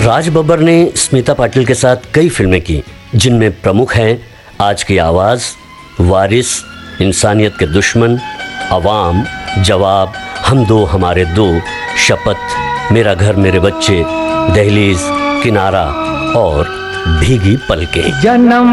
राज बब्बर ने स्मिता पाटिल के साथ कई फिल्में की, जिनमें प्रमुख हैं आज की आवाज़, वारिस, इंसानियत के दुश्मन, अवाम, जवाब, हम दो हमारे दो, शपथ, मेरा घर मेरे बच्चे, दहलीज, किनारा और भीगी पलकें। जन्म